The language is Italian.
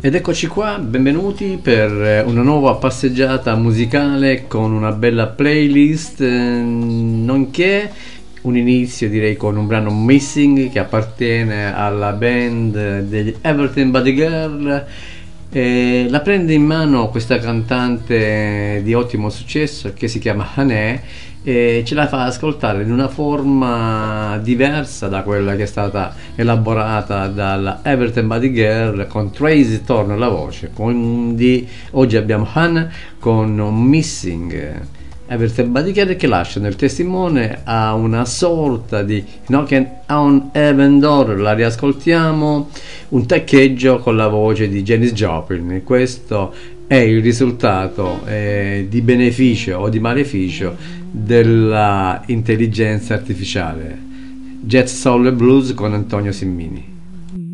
Ed eccoci qua, benvenuti per una nuova passeggiata musicale con una bella playlist, nonché un inizio direi con un brano Missing che appartiene alla band degli Everything But The Girl. La prende in mano questa cantante di ottimo successo che si chiama Hanè e ce la fa ascoltare in una forma diversa da quella che è stata elaborata dalla Everything But The Girl, con Tracy torna alla voce. Quindi oggi abbiamo Hanè con Missing. Everything But The Girl che lasciano il testimone a una sorta di Knocking on Heaven Door. La riascoltiamo, un teccheggio con la voce di Janis Joplin. Questo è il risultato di beneficio o di maleficio della intelligenza artificiale. Jazz, Soul e Blues con Antonio Simmini.